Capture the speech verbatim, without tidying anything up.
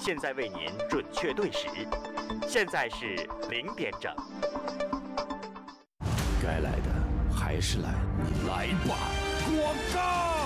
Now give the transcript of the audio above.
现在为您准确对时，现在是零点整。 该来的还是来，你来吧，广告。